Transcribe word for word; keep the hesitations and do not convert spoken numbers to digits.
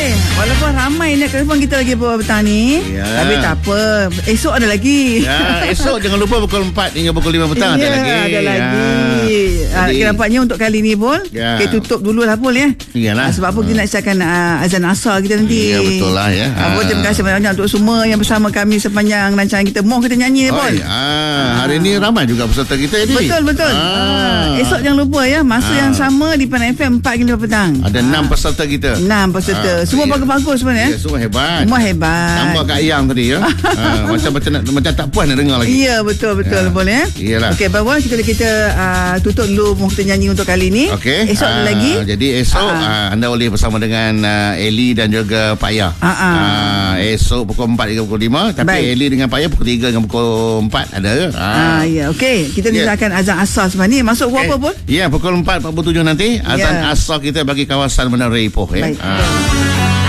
Okey, walaupun ramai nak telefon kita lagi petang ni, ya. Tapi tak apa. Esok ada lagi. Ya, esok jangan lupa pukul empat hingga pukul lima petang ya, ada lagi. ada lagi. Ya. Jadi, ha, nampaknya untuk kali ni pun ya. kita tutup dulu lah Pol ya. Iyalah. Ha, sebab apa ha. kita nak siapkan uh, azan asar kita nanti. Ya betul lah ya. Ha. Ha, terima kasih banyak untuk semua yang bersama kami sepanjang rancangan kita. Moh kita nyanyi Pol. Oh, ha. Hari ni ramai juga peserta kita ni. Betul betul. Ha. Ha. Esok jangan lupa ya, masa ha. yang sama di Pantai F M empat hingga lima petang. Ada enam ha. peserta kita. enam peserta. Ha. Semua ya. bagus-bagus sebenarnya. Ya, semua hebat. Semua hebat. Tambah Kak Yang tadi ya. ha. Macam macam nak, macam tak puas nak dengar lagi. Ya betul betul ya. Boleh ya. Iyalah. Okey, bawa kita kita uh, tutup dulu Moh kita nyanyi untuk kali ni. Okey. Esok ada uh, lagi. Jadi esok uh, uh, anda boleh bersama dengan uh, Eli dan juga Pak Yah. Uh, uh. Uh, esok pukul empat hingga pukul lima. Tapi Baik. Eli dengan Pak Yah pukul tiga hingga pukul empat ada. Ah, uh, ya. Okey. Kita yeah. dengarkan azan asar sebentar ni. Masuk pukul okay. apa pun? Ya, yeah, pukul empat empat puluh tujuh nanti azan yeah. asar kita bagi kawasan Menara Ipoh ya. Baik. Uh.